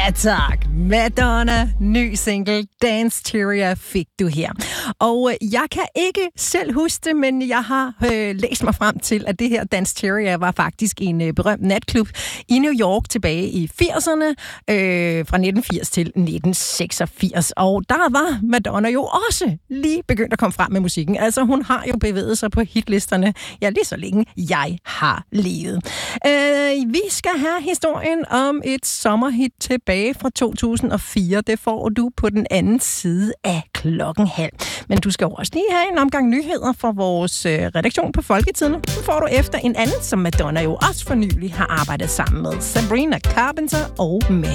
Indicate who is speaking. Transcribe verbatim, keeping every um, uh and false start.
Speaker 1: Ja tak, Madonna, ny single, Dance Teria fik du her. Og øh, jeg kan ikke selv huske det, men jeg har øh, læst mig frem til, at det her Dance Teria var faktisk en øh, berømt natklub i New York tilbage i firserne, øh, fra nitten firs til nitten seksogfirs. Og der var Madonna jo også lige begyndt at komme frem med musikken. Altså hun har jo bevæget sig på hitlisterne, ja lige så længe jeg har levet. Øh, vi skal have historien om et sommerhit tilbage fra to tusind og fire. Det får du på den anden side af klokken halv. Men du skal jo også lige have en omgang nyheder fra vores øh, redaktion på Folketiden. Nu får du efter en anden, som Madonna jo også for nylig har arbejdet sammen med, Sabrina Carpenter og Meg.